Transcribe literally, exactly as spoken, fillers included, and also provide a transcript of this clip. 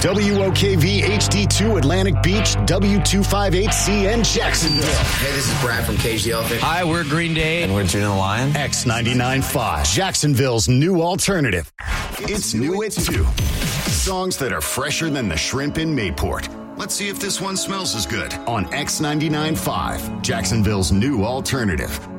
W O K V H D two Atlantic Beach, W two fifty-eight C N Jacksonville. Hey, this is Brad from Cage the Elephant. Hi, we're Green Day. And we're June the Lion. X ninety-nine point five, Jacksonville's new alternative. It's new at two. Songs that are fresher than the shrimp in Mayport. Let's see if this one smells as good on X ninety-nine point five, Jacksonville's new alternative.